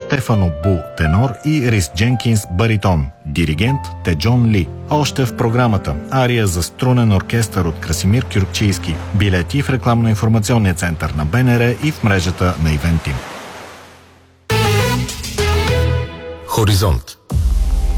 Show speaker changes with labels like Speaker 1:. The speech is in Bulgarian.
Speaker 1: Стефано Бу тенор и Рис Дженкинс баритон, диригент Теджон Ли. Още в програмата ария за струнен оркестър от Красимир Кюркчийски. Билети в рекламно-информационния център на БНР и в мрежата на Ивентим.
Speaker 2: Хоризонт.